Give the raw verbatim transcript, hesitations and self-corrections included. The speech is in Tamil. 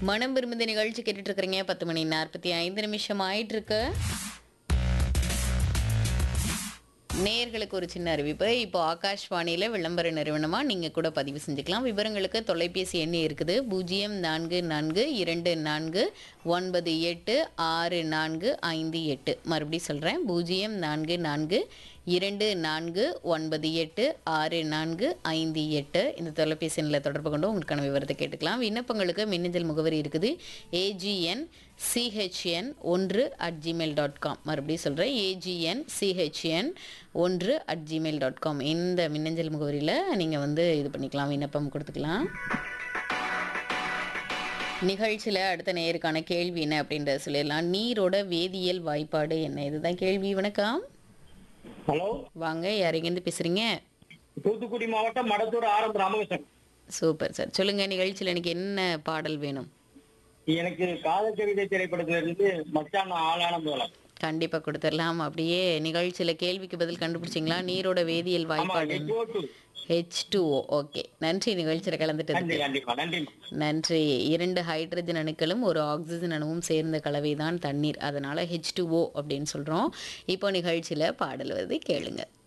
மனம் விரும்புத நிகழ்ச்சி கேட்டுட்டு இருக்கிறீங்க. பத்து மணி நாற்பத்தி ஐந்து நிமிஷம் ஆயிட்டு இருக்கு. நேயர்களுக்கு ஒரு சின்ன அறிவிப்பு. இப்போ ஆகாஷ்வாணியில் விளம்பர நிறுவனமாக நீங்கள் கூட பதிவு செஞ்சுக்கலாம். விவரங்களுக்கு தொலைபேசி எண் இருக்குது பூஜ்ஜியம் நான்கு நான்கு இரண்டு நான்கு ஒன்பது எட்டு ஆறு நான்கு ஐந்து எட்டு. மறுபடியும் சொல்கிறேன், பூஜ்ஜியம் நான்கு நான்கு இரண்டு நான்கு ஒன்பது எட்டு ஆறு நான்கு ஐந்து எட்டு. இந்த தொலைபேசி எண்ணில் தொடர்பு கொண்டு உங்களுக்கான விவரத்தை கேட்டுக்கலாம். விண்ணப்பங்களுக்கு மின்னஞ்சல் முகவரி இருக்குது ஏஜிஎன் சிஹெச்என் ஒன்று அட் ஜிமெயில் டாட் காம். மறுபடியும் சொல்கிறேன், ஏஜிஎன் சிஹெச்என் ஒன்று அட் ஜிமெயில் டாட் காம். இந்த மின்னஞ்சல் முகவரியில் நீங்கள் வந்து இது பண்ணிக்கலாம், விண்ணப்பம் கொடுத்துக்கலாம். நிகழ்ச்சியில் அடுத்த நேயருக்கான கேள்வி என்ன அப்படின்றத சொல்லிடலாம். நீரோட வேதியியல் வாய்ப்பாடு என்ன? இதுதான் கேள்வி. வணக்கம். ஹலோ, வாங்க, யாரெங்கேருந்து பேசுகிறீங்க? தூத்துக்குடி மாவட்டம் மடத்தூர் ஆரம் ராமகிருஷ்ணன். சூப்பர் சார், சொல்லுங்கள். நிகழ்ச்சியில் எனக்கு என்ன பாடல் வேணும்? எனக்கு காதல் கவிதை திரைப்படத்துல இருந்து மச்சான் ஆளான போலாம். கண்டிப்பா கொடுத்துடலாம். அப்படியே நிகழ்ச்சியில கேள்விக்கு பதில் கண்டுபிடிச்சிங்களா? நீரோட வேதியியல் வாய்ப்பாடு ஹெச் டூ ஓ. ஓகே, நன்றி நிகழ்ச்சியில் கலந்துட்டு. நன்றி. இரண்டு ஹைட்ரஜன் அணுக்களும் ஒரு ஆக்சிஜன் அணுவும் சேர்ந்த கலவை தான் தண்ணீர். அதனால ஹெச் டூ ஓ அப்படின்னு சொல்றோம். இப்போ நிகழ்ச்சியில பாடல் வருது, கேளுங்க.